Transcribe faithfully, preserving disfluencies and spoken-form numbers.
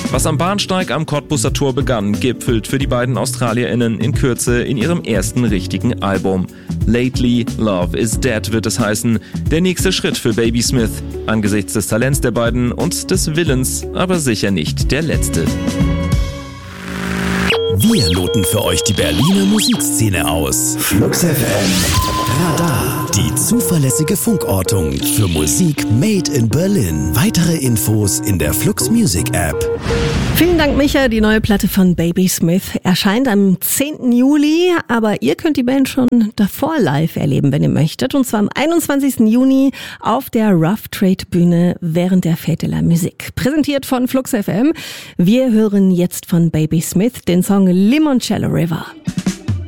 Was am Bahnsteig am Cottbuser Tor begann, gipfelt für die beiden AustralierInnen in Kürze in ihrem ersten richtigen Album. Lately, Love is Dead wird es heißen. Der nächste Schritt für Babysmith. Angesichts des Talents der beiden und des Willens, aber sicher nicht der letzte. Wir loten für euch die Berliner Musikszene aus. Flux F M Radar. Die zuverlässige Funkortung für Musik made in Berlin. Weitere Infos in der Flux Music App. Vielen Dank, Micha. Die neue Platte von Babysmith erscheint am zehnten Juli, aber ihr könnt die Band schon davor live erleben, wenn ihr möchtet. Und zwar am einundzwanzigsten Juni auf der Rough Trade Bühne während der Fête de la Musique. Präsentiert von Flux F M. Wir hören jetzt von Babysmith den Song Limoncello River.